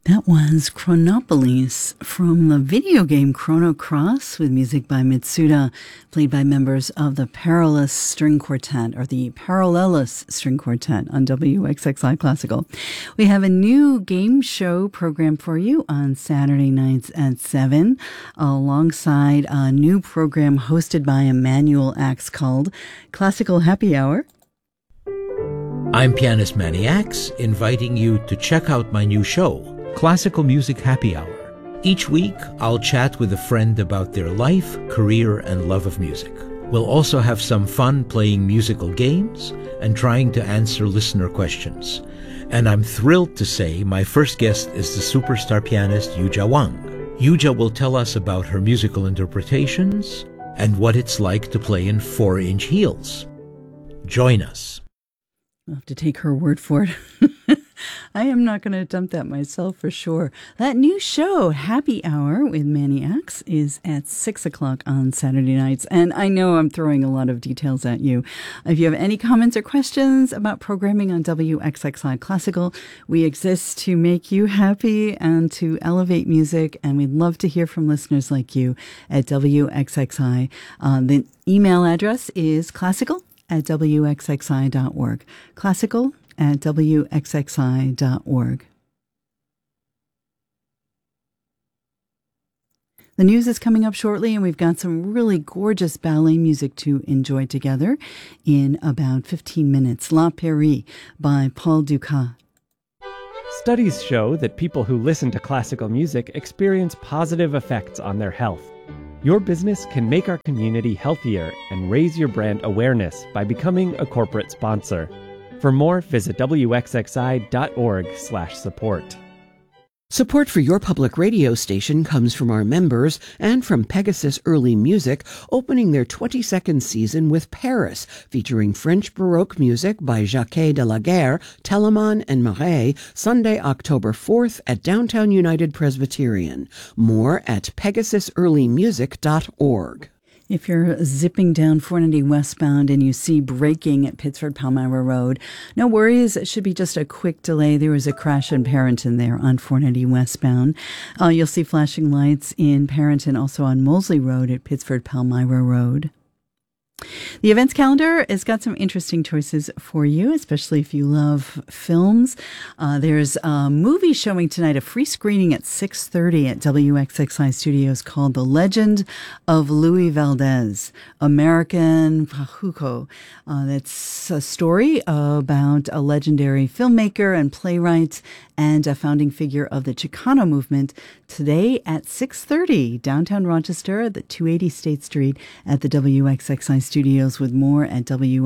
That was Chronopolis from the video game Chrono Cross with music by Mitsuda, played by members of the Parallelus String Quartet, or the Parallelus String Quartet on WXXI Classical. We have a new game show program for you on Saturday nights at 7, alongside a new program hosted by Emmanuel Axe called Classical Happy Hour. I'm pianist Manny Axe, inviting you to check out my new show, Classical Music Happy Hour. Each week, I'll chat with a friend about their life, career, and love of music. We'll also have some fun playing musical games and trying to answer listener questions. And I'm thrilled to say my first guest is the superstar pianist Yuja Wang. Yuja will tell us about her musical interpretations and what it's like to play in 4-inch heels. Join us. I'll have to take her word for it. I am not going to attempt that myself for sure. That new show, Happy Hour with Manny Axe, is at 6 o'clock on Saturday nights. And I know I'm throwing a lot of details at you. If you have any comments or questions about programming on WXXI Classical, we exist to make you happy and to elevate music. And we'd love to hear from listeners like you at WXXI. The email address is classical@wxxi.org. Classical@wxxi.org. The news is coming up shortly, and we've got some really gorgeous ballet music to enjoy together in about 15 minutes. La Péri by Paul Dukas. Studies show that people who listen to classical music experience positive effects on their health. Your business can make our community healthier and raise your brand awareness by becoming a corporate sponsor. For more, visit wxxi.org/support. Support for your public radio station comes from our members and from Pegasus Early Music, opening their 22nd season with Paris, featuring French Baroque music by Jacques de la Guerre, Telemann, and Marais, Sunday, October 4th at Downtown United Presbyterian. More at pegasusearlymusic.org. If you're zipping down 490 westbound and you see braking at Pittsford Palmyra Road, no worries. It should be just a quick delay. There was a crash in Parenton there on 490 westbound. You'll see flashing lights in Parenton, also on Moseley Road at Pittsford Palmyra Road. The events calendar has got some interesting choices for you, especially if you love films. There's a movie showing tonight, a free screening at 6:30 at WXXI Studios called The Legend of Louis Valdez, American Pachuco. That's a story about a legendary filmmaker and playwright and a founding figure of the Chicano movement, today at 6:30, downtown Rochester at the 280 State Street at the WXXI Studios, with more at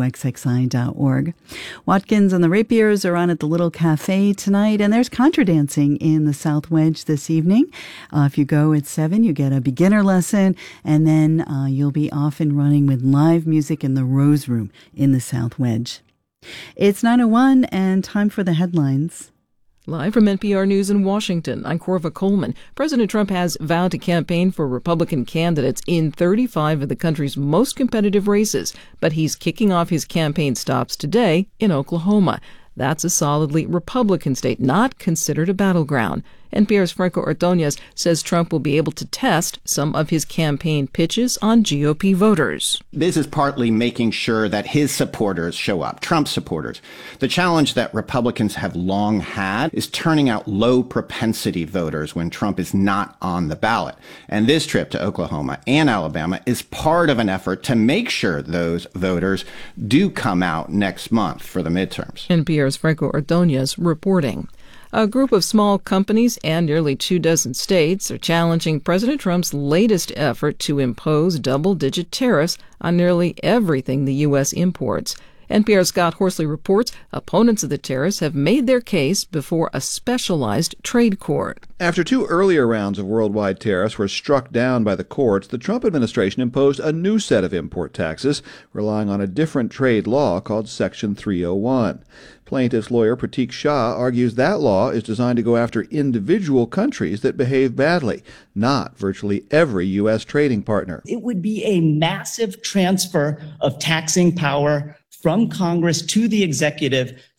WXXI.org. Watkins and the Rapiers are on at the Little Cafe tonight, and there's contra dancing in the South Wedge this evening. If you go at 7, you get a beginner lesson, and then you'll be off and running with live music in the Rose Room in the South Wedge. It's 9:01 and time for the headlines. Live from NPR News in Washington, I'm Corva Coleman. President Trump has vowed to campaign for Republican candidates in 35 of the country's most competitive races, but he's kicking off his campaign stops today in Oklahoma. That's a solidly Republican state, not considered a battleground. NPR's Franco Ordonez says Trump will be able to test some of his campaign pitches on GOP voters. This is partly making sure that his supporters show up, Trump supporters. The challenge that Republicans have long had is turning out low propensity voters when Trump is not on the ballot. And this trip to Oklahoma and Alabama is part of an effort to make sure those voters do come out next month for the midterms. NPR's Franco Ordonez reporting. A group of small companies and nearly 24 states are challenging President Trump's latest effort to impose double-digit tariffs on nearly everything the U.S. imports. NPR's Scott Horsley reports opponents of the tariffs have made their case before a specialized trade court. After 2 earlier rounds of worldwide tariffs were struck down by the courts, the Trump administration imposed a new set of import taxes, relying on a different trade law called Section 301. Plaintiff's lawyer Pratik Shah argues that law is designed to go after individual countries that behave badly, not virtually every U.S. trading partner. It would be a massive transfer of taxing power from Congress to the executive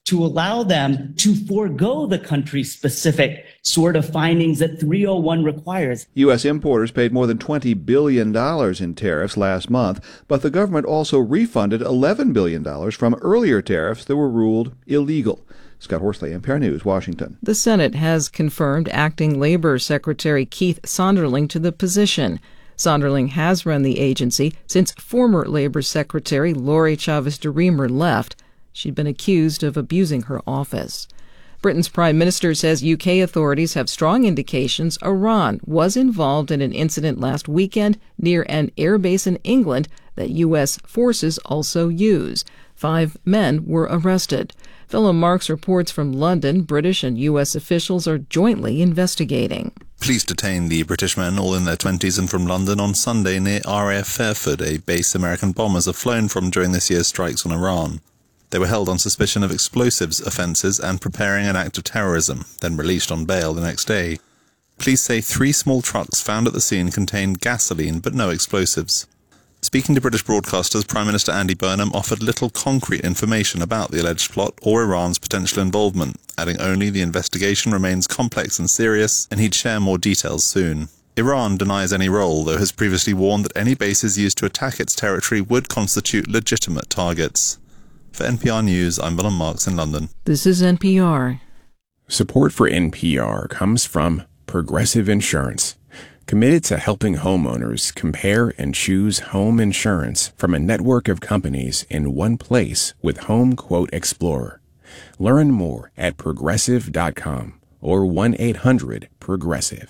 to allow them to forego the country-specific sort of findings that 301 requires. U.S. importers paid more than $20 billion in tariffs last month, but the government also refunded $11 billion from earlier tariffs that were ruled illegal. Scott Horsley, NPR News, Washington. The Senate has confirmed Acting Labor Secretary Keith Sonderling to the position. Sonderling has run the agency since former Labor Secretary Lori Chavez DeRemer left. She'd been accused of abusing her office. Britain's Prime Minister says UK authorities have strong indications Iran was involved in an incident last weekend near an airbase in England that U.S. forces also use. 5 men were arrested. Philip Marks reports from London. British and U.S. officials are jointly investigating. Police detained the British men, all in their 20s and from London, on Sunday near RAF Fairford, a base American bombers have flown from during this year's strikes on Iran. They were held on suspicion of explosives offences and preparing an act of terrorism, then released on bail the next day. Police say 3 small trucks found at the scene contained gasoline but no explosives. Speaking to British broadcasters, Prime Minister Andy Burnham offered little concrete information about the alleged plot or Iran's potential involvement, adding only the investigation remains complex and serious, and he'd share more details soon. Iran denies any role, though has previously warned that any bases used to attack its territory would constitute legitimate targets. For NPR News, I'm Willem Marks in London. This is NPR. Support for NPR comes from Progressive Insurance, committed to helping homeowners compare and choose home insurance from a network of companies in one place with Home Quote Explorer. Learn more at progressive.com or 1-800-PROGRESSIVE.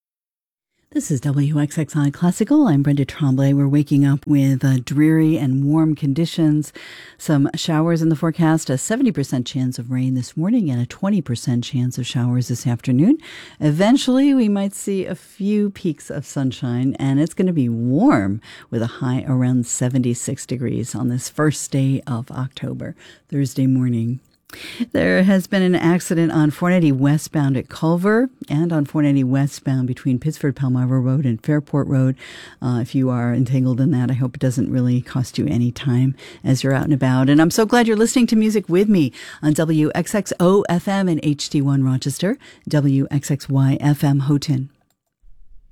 This is WXXI Classical. I'm Brenda Tremblay. We're waking up with dreary and warm conditions. Some showers in the forecast, a 70% chance of rain this morning and a 20% chance of showers this afternoon. Eventually, we might see a few peaks of sunshine, and it's going to be warm with a high around 76 degrees on this first day of October, Thursday morning. There has been an accident on 490 westbound at Culver and on 490 westbound between Pittsford Palmyra Road and Fairport Road. If you are entangled in that, I hope it doesn't really cost you any time as you're out and about. And I'm so glad you're listening to music with me on WXXO FM in HD1 Rochester, WXXY FM Houghton.